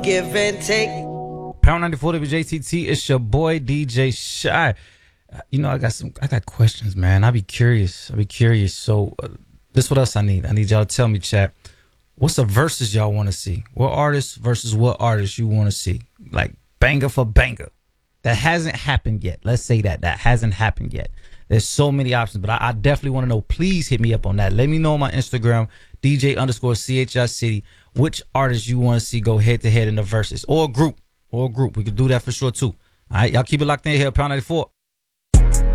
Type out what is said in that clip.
Give and take. Pound 94 WJTT. It's your boy DJ Shy. You know, I got questions, man. I be curious. So this what else I need. I need y'all to tell me, chat. What's the verses y'all want to see? What artist versus what artist you want to see? Like banger for banger. That hasn't happened yet. Let's say that hasn't happened yet. There's so many options, but I definitely want to know. Please hit me up on that. Let me know on my Instagram, DJ_CHI City, which artists you want to see go head to head in the verses or a group. We could do that for sure too. All right, y'all keep it locked in here, Pound 94.